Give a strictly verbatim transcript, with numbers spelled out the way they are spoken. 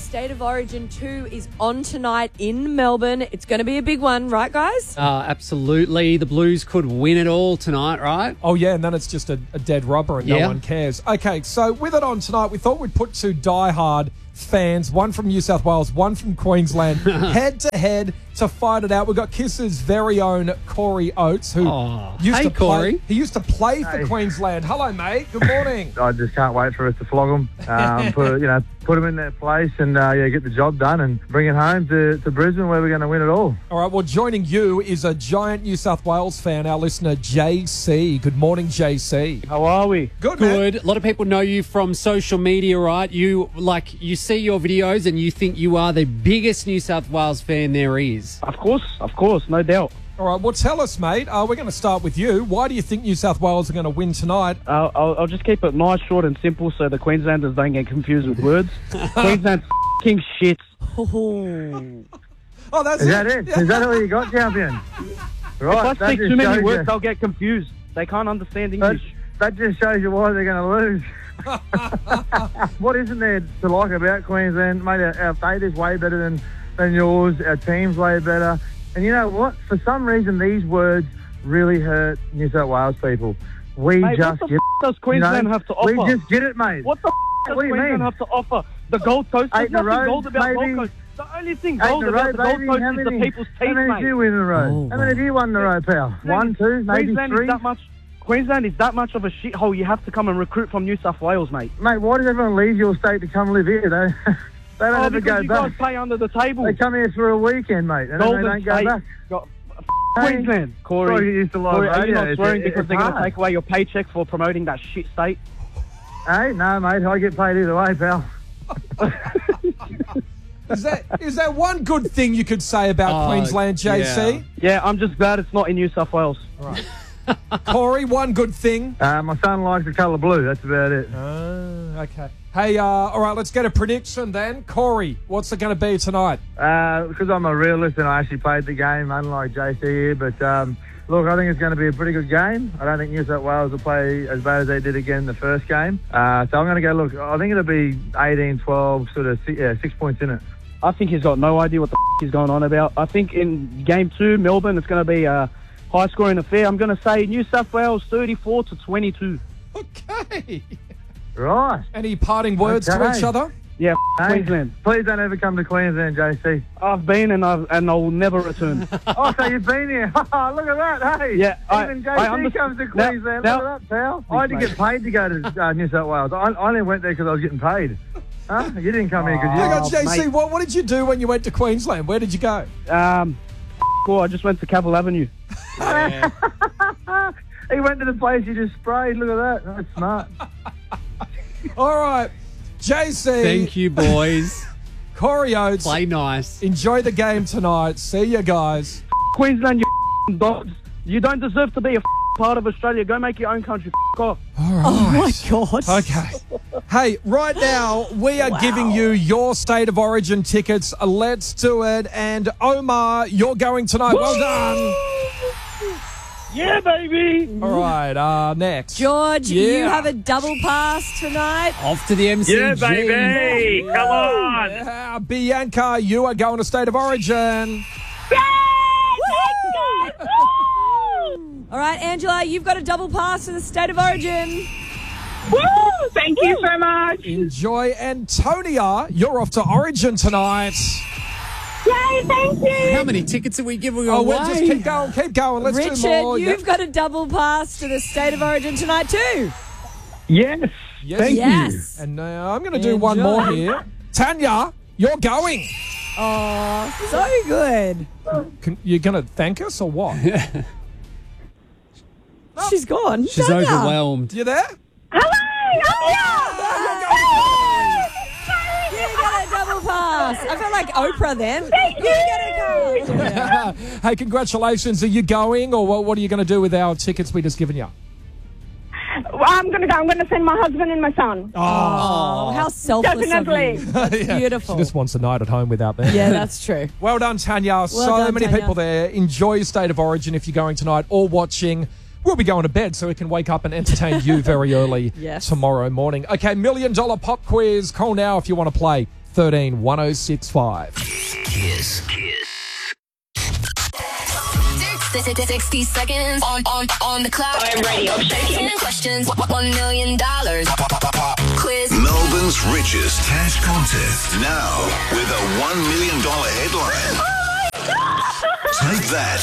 State of Origin two is on tonight in Melbourne. It's going to be a big one, right, guys? Uh, absolutely. The Blues could win it all tonight, right? Oh, yeah, and then it's just a, a dead rubber and Yeah. no one cares. Okay, so with it on tonight, we thought we'd put two diehard fans, one from New South Wales, one from Queensland, head-to-head to fight it out. We've got Kiss's very own Corey Oates, who Oh, used hey, to play. Corey. He used to play for Hey. Queensland. Hello, mate. Good morning. I just can't wait for us to flog them, um, put, you know, put them in their place and uh, yeah, get the job done and bring it home to, to Brisbane where we're going to win it all. All right, well, joining you is a giant New South Wales fan, our listener, J C. Good morning, J C. How are we? Good, man. Good. A lot of people know you from social media, right? You like you see your videos and you think you are the biggest New South Wales fan there is. Of course, of course, no doubt. All right, well, tell us, mate. Uh, we're going to start with you. Why do you think New South Wales are going to win tonight? Uh, I'll, I'll just keep it nice, short and simple so the Queenslanders don't get confused with words. Queensland's f***ing shit. Oh. Oh, that's Is that it? Yeah. Is that all you got, champion? Right, If I that speak just too many shows words, you- they'll get confused. They can't understand that, English. that just shows you why they're going to lose. What isn't there to like about Queensland? Mate, our, our state is way better than, than yours. Our team's way better. And you know what? For some reason, these words really hurt New South Wales people. We Mate, just what the get f*** does Queensland you know, have to offer? We just get it, mate. What the f*** does What do you Queensland mean? have to offer? The Gold Coast? There's Eight in a nothing row, gold about maybe. Gold Coast. The only thing Eight gold in a row, about the Gold baby. Coast How is the many, people's how teeth, many mate. did you win in a row? Oh, how many have you won in a row, pal? One, two, maybe Queensland three? is that much. Queensland is that much of a shithole. You have to come and recruit from New South Wales, mate. Mate, why does everyone leave your state to come live here? They, they don't Oh, ever because go you back. guys play under the table. They come here for a weekend, mate, and then Golden they don't go State. back. Got, f- Hey, Queensland, Corey. sorry you used to lie Corey, are you radio. not It's- swearing it- because it's they're going to hard. take away your paycheck for promoting that shit state? Hey, no, mate, I get paid either way, pal. Is that is there one good thing you could say about Uh, Queensland, J C? yeah. Yeah, I'm just glad it's not in New South Wales. Corey, one good thing. Uh, my son likes the colour blue. That's about it. Ah, okay. Hey, uh, all right, let's get a prediction then. Corey, what's it going to be tonight? Uh, because I'm a realist and I actually played the game, unlike J C here. But um, look, I think it's going to be a pretty good game. I don't think New South Wales will play as bad as they did again in the first game. Uh, so I'm going to go, look, I think it'll be eighteen twelve, sort of six, yeah, six points in it. I think he's got no idea what the f- he's going on about. I think in game two, Melbourne, it's going to be a high-scoring affair. I'm going to say New South Wales thirty-four to twenty-two. Okay. Right. Any parting words to Okay. each other? Yeah, f- Hey, Queensland. please don't ever come to Queensland, J C. I've been and I've and I will never return. Oh, so you've been here. Look at that, hey. Yeah, I- Even J C I understand- comes to Now- Queensland. now- Look at that, pal. I had to mate. get paid to go to uh, New South Wales. I, I only went there because I was getting paid. Huh? You didn't come here because Hang you... on, J C, mate. what, what did you do when you went to Queensland? Where did you go? Um, cool. I just went to Cavill Avenue. He went to the place you just sprayed. Look at that. That's smart. All right, J C, Thank you, boys. Corey Oates, Play nice. enjoy the game tonight. See you guys. Queensland, you f- dogs. You don't deserve to be a f- part of Australia. Go make your own country. F- off. Oh, my God. Okay. Hey, right now, we are giving you your State of Origin tickets. Let's do it. And Omar, you're going tonight. Well done. Yeah, baby. All right, uh, next. George, Yeah. you have a double pass tonight. Off to the M C G. Yeah, baby. Come on. Yeah, Bianca, you are going to State of Origin. All right, Angela, you've got a double pass to the State of Origin. Woo! Thank you so much. Enjoy. Antonia, you're off to Origin tonight. Yay, thank you. How many tickets are we giving Oh, away? we'll just keep going, keep going. Let's do Richard, more. you've Yep. got a double pass to the State of Origin tonight too. Yes. Yes. Thank Yes. And uh, I'm going to do one more Enjoy. here. Tanya, you're going. Oh, so good. Can, you're going to thank us or what? She's gone. She's Tanya. overwhelmed. You there? Hello. You got a double pass. I felt like Oprah then. You get a card. Hey, congratulations. Are you going or what, what are you going to do with our tickets we just given you? I'm gonna go. I'm gonna send my husband and my son. Oh, how selfless Definitely. of you. That's Yeah. beautiful. She just wants a night at home without them. Yeah, that's true. Well done, Tanya. so done, many Tanya. people there. Enjoy your State of Origin if you're going tonight or watching. We'll be going to bed so we can wake up and entertain you very early Yes. tomorrow morning. Okay, million dollar pop quiz. Call now if you want to play. thirteen one oh six five. Kiss. sixty seconds on, on, on the clock. I'm ready. I'm shaking. ten questions, one million dollars. Quiz. Melbourne's richest cash contest. Now with a one million dollars headline. Oh my God! Take that.